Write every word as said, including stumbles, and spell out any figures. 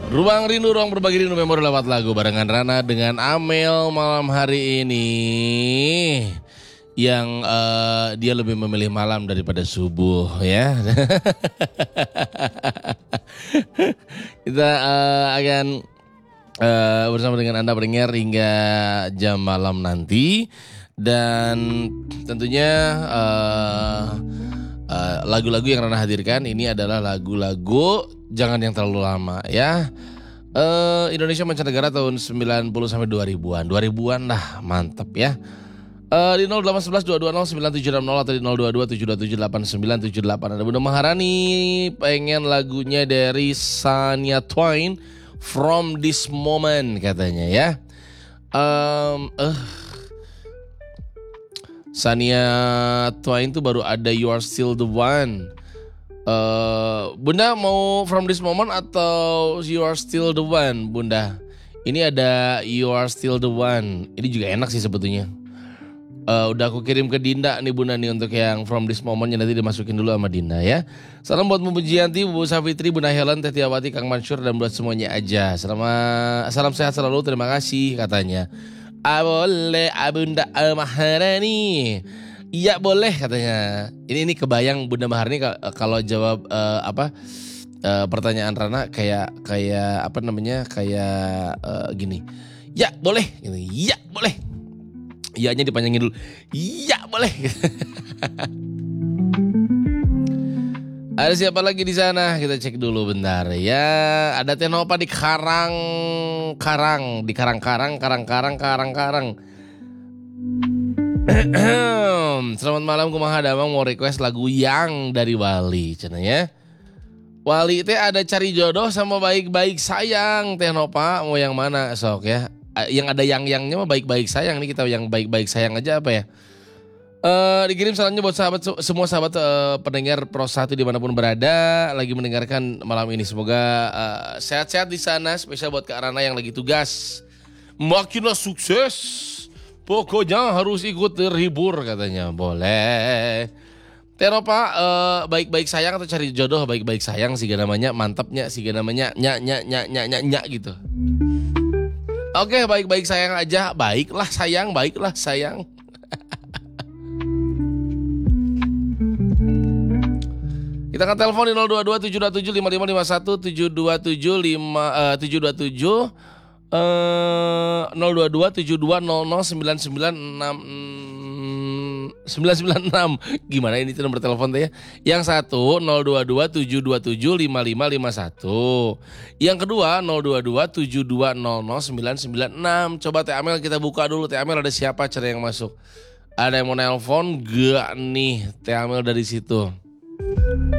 Ruang Rindu, ruang berbagi rindu memori lewat lagu barengan Rana dengan Amel malam hari ini. Yang uh, dia lebih memilih malam daripada subuh ya. Kita uh, akan uh, bersama dengan Anda pendengar hingga jam malam nanti. Dan tentunya uh, uh, lagu-lagu yang Rana hadirkan ini adalah lagu-lagu jangan yang terlalu lama ya. uh, Indonesia Mancanegara tahun sembilan puluh sampai dua ribuan. dua ribuan lah, mantap ya. Uh, di nol delapan satu satu dua dua nol sembilan tujuh enam nol atau di nol dua dua tujuh dua tujuh delapan sembilan tujuh delapan. Ada Bunda Maharani pengen lagunya dari Shania Twain, From This Moment katanya ya. Um, uh, Shania Twain tuh baru ada You Are Still The One. uh, Bunda mau From This Moment atau You Are Still The One Bunda? Ini ada You Are Still The One. Ini juga enak sih sebetulnya. Uh, udah aku kirim ke Dinda nih Bunda nih untuk yang From This Moment-nya nanti dimasukin dulu sama Dinda ya. Salam buat Bu Pujianti, Bu Safitri, Bunda Helen, Teh Tiawati, Kang Mansur dan buat semuanya aja. Selamat salam sehat selalu, terima kasih katanya. Ah boleh Bunda Maharani. Iya boleh katanya. Ini ini kebayang Bunda Maharani kalau jawab uh, apa uh, pertanyaan Rana kayak kayak apa namanya kayak uh, gini. Ya boleh, iya boleh. Iyanya dipanjangin dulu. Iya boleh. Ada siapa lagi di sana? Kita cek dulu bentar ya. Ada Tenopa di Karang Karang di Karang-Karang Karang-Karang Karang-Karang. Selamat malam kumaha damang mau request lagu Yang dari Wali cenanya. Wali teh ada cari jodoh sama baik-baik sayang Tenopa mau yang mana sok ya. Yang ada yang-yangnya mah baik-baik sayang nih, kita yang baik-baik sayang aja apa ya. Uh, dikirim salamnya buat sahabat semua sahabat uh, pendengar Pro satu dimanapun berada lagi mendengarkan malam ini. Semoga uh, sehat-sehat di sana. Spesial buat Kak Rana yang lagi tugas. Makinlah sukses. Pokoknya harus ikut terhibur katanya. Boleh. Tenopa uh, baik-baik sayang atau cari jodoh baik-baik sayang sih namanya. Mantapnya sih namanya nyak nyak nyak nyak nyak nyak gitu. Oke, baik-baik sayang aja. Baiklah sayang, baiklah sayang. Kita akan telepon di nol dua dua tujuh dua tujuh lima lima lima satu tujuh dua tujuh lima tujuh dua tujuh uh, nol dua dua tujuh dua nol nol sembilan sembilan enam sembilan sembilan enam. Gimana ini tuh nomor telepon teh ya? Yang satu nol dua dua tujuh dua tujuh lima lima lima satu. Yang kedua nol dua dua tujuh dua nol nol sembilan sembilan enam. Coba Teh Amel kita buka dulu. Teh Amel ada siapa cara yang masuk? Ada yang mau nelpon gak nih Teh Amel dari situ?